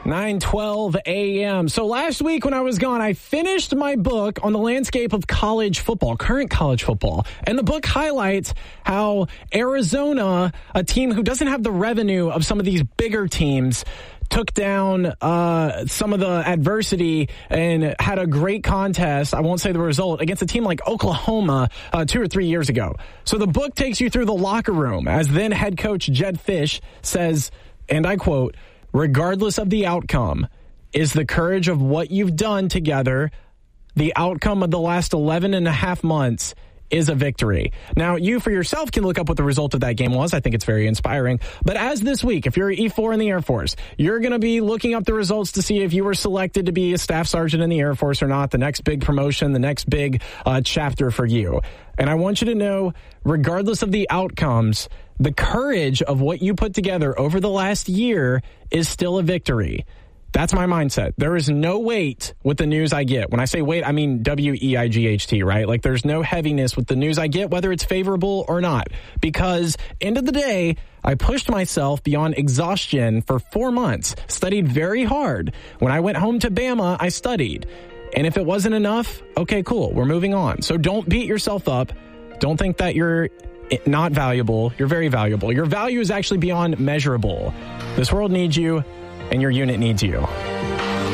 9:12 a.m. So last week when I was gone, I finished my book on the landscape of college football, current college football. And the book highlights how Arizona, a team who doesn't have the revenue of some of these bigger teams, took down some of the adversity and had a great contest, I won't say the result, against a team like Oklahoma 2 or 3 years ago. So the book takes you through the locker room as then head coach Jedd Fisch says, and I quote, "Regardless of the outcome, is the courage of what you've done together, the outcome of the last 11 and a half months is a victory." Now, you for yourself can look up what the result of that game was. I think it's very inspiring. But as this week, if you're an E4 in the Air Force, you're going to be looking up the results to see if you were selected to be a staff sergeant in the Air Force or not, the next big promotion, the next big chapter for you. And I want you to know, regardless of the outcomes, the courage of what you put together over the last year is still a victory. That's my mindset. There is no weight with the news I get. When I say weight, I mean W-E-I-G-H-T, right? Like there's no heaviness with the news I get, whether it's favorable or not. Because end of the day, I pushed myself beyond exhaustion for 4 months, studied very hard. When I went home to Bama, I studied. And if it wasn't enough, okay, cool, we're moving on. So don't beat yourself up. Don't think that you're not valuable. You're very valuable. Your value is actually beyond measurable. This world needs you, and your unit needs you.